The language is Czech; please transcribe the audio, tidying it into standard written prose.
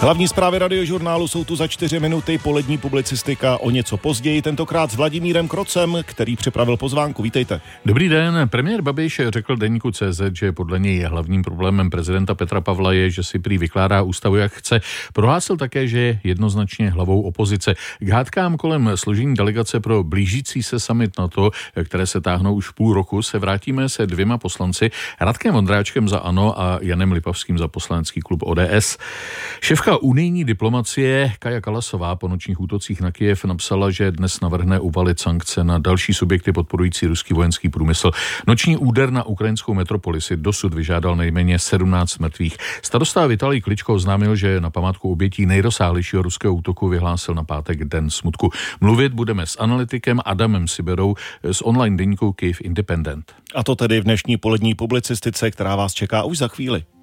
Hlavní zprávy Radiožurnálu jsou tu za 4 minuty, polední publicistika o něco později, tentokrát s Vladimírem Krocem, který připravil pozvánku. Vítejte. Dobrý den. Premiér Babiš řekl deníku CZ, že podle něj hlavním problémem prezidenta Petra Pavla je, že si prý vykládá ústavu jak chce. Prohlásil také, že je jednoznačně hlavou opozice. K hádkám kolem složení delegace pro blížící se summit NATO, které se táhnou už půl roku, se vrátíme se 2 poslanci, Radkem Vondráčkem za ANO a Janem Lipavským za poslanecký klub ODS. Šéfka unijní diplomacie Kaja Kallasová po nočních útocích na Kyjev napsala, že dnes navrhne uvalit sankce na další subjekty podporující ruský vojenský průmysl. Noční úder na ukrajinskou metropoli si dosud vyžádal nejméně 17 mrtvých. Starosta Vitalij Kličko oznámil, že na památku obětí nejrozsáhlejšího ruského útoku vyhlásil na pátek den smutku. Mluvit budeme s analytikem Adamem Siberou z online deníku Kyiv Independent. A to tedy v dnešní polední publicistice, která vás čeká už za chvíli.